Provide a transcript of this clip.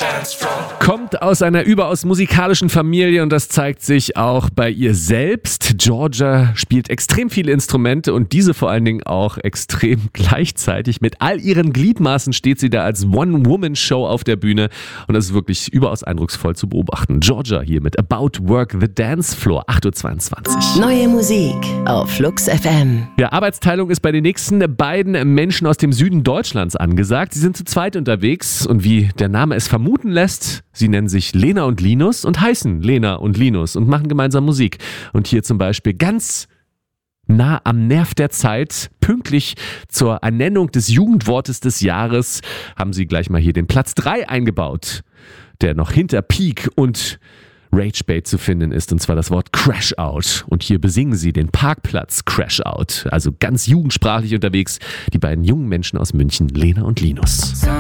Kommt aus einer überaus musikalischen Familie und das zeigt sich auch bei ihr selbst. Georgia spielt extrem viele Instrumente und diese vor allen Dingen auch extrem gleichzeitig. Mit all ihren Gliedmaßen steht sie da als One-Woman-Show auf der Bühne und das ist wirklich überaus eindrucksvoll zu beobachten. Georgia hier mit About Work the Dance Floor, 8.22 Uhr. Neue Musik auf Flux FM. Ja, Arbeitsteilung ist bei den nächsten beiden Menschen aus dem Süden Deutschlands angesagt. Sie sind zu zweit unterwegs und wie der Name es vermuten lässt, sie nennen sich Lena und Linus und heißen Lena und Linus und machen gemeinsam Musik. Und hier zum Beispiel ganz nah am Nerv der Zeit, pünktlich zur Ernennung des Jugendwortes des Jahres, haben sie gleich mal hier den Platz 3 eingebaut, der noch hinter Peak und Ragebait zu finden ist, und zwar das Wort Crash Out. Und hier besingen sie den Parkplatz Crash Out. Also ganz jugendsprachlich unterwegs, die beiden jungen Menschen aus München, Lena und Linus.